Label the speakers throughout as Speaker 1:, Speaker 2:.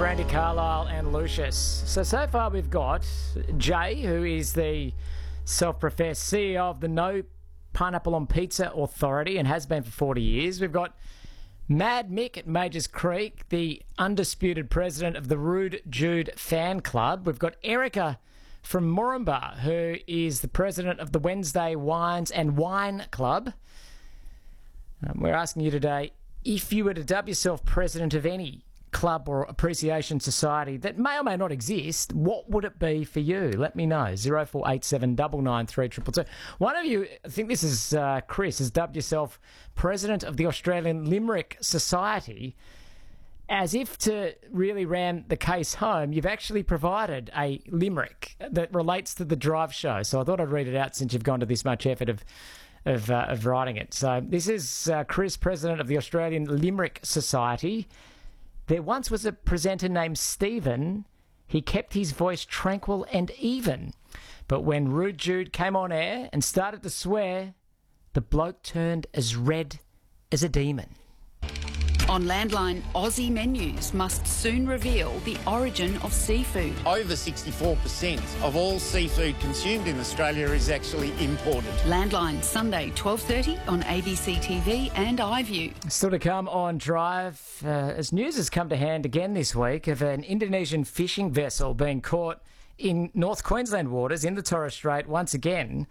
Speaker 1: Brandy Carlisle and Lucius. So far we've got Jay, who is the self-professed CEO of the No Pineapple on Pizza Authority and has been for 40 years. We've got Mad Mick at Majors Creek, the undisputed president of the Rude Jude fan club. We've got Erica from Moranbah, who is the president of the Wednesday Wines and Wine Club. We're asking you today, if you were to dub yourself president of any club or appreciation society that may or may not exist, what would it be for you? Let me know. 0487 993 222. One of you, I think this is Chris, has dubbed yourself president of the Australian Limerick Society. As if to really ram the case home, you've actually provided a limerick that relates to the Drive show. So I thought I'd read it out since you've gone to this much effort of writing it. So this is Chris, president of the Australian Limerick Society. There once was a presenter named Stephen. He kept his voice tranquil and even. But when Rude Jude came on air and started to swear, the bloke turned as red as a demon.
Speaker 2: On Landline, Aussie menus must soon reveal the origin of seafood.
Speaker 3: Over 64% of all seafood consumed in Australia is actually imported.
Speaker 2: Landline, Sunday, 12:30 on ABC TV and iView.
Speaker 1: Still to come on Drive, as news has come to hand again this week of an Indonesian fishing vessel being caught in North Queensland waters in the Torres Strait once again.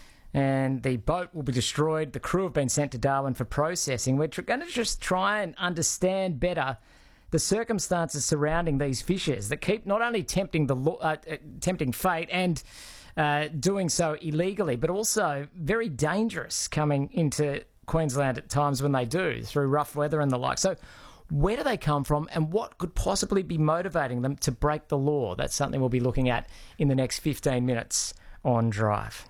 Speaker 1: And the boat will be destroyed. The crew have been sent to Darwin for processing. We're going to just try and understand better the circumstances surrounding these fishes that keep not only tempting fate and doing so illegally, but also very dangerous coming into Queensland at times when they do, through rough weather and the like. So where do they come from and what could possibly be motivating them to break the law? That's something we'll be looking at in the next 15 minutes on Drive.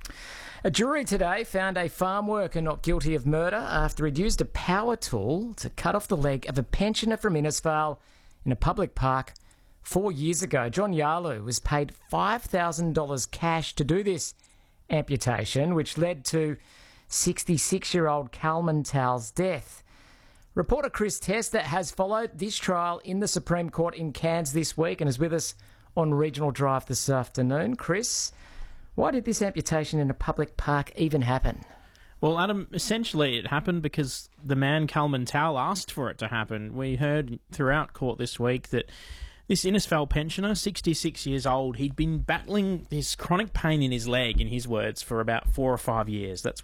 Speaker 1: A jury today found a farm worker not guilty of murder after he'd used a power tool to cut off the leg of a pensioner from Innisfail in a public park 4 years ago. John Yalu was paid $5,000 cash to do this amputation, which led to 66-year-old Kalman Tal's death. Reporter Chris Tester has followed this trial in the Supreme Court in Cairns this week and is with us on Regional Drive this afternoon. Chris, why did this amputation in a public park even happen?
Speaker 4: Well, Adam, essentially it happened because the man Kalman Tal asked for it to happen. We heard throughout court this week that this Innisfail pensioner, 66 years old, he'd been battling this chronic pain in his leg, in his words, for about 4 or 5 years. That's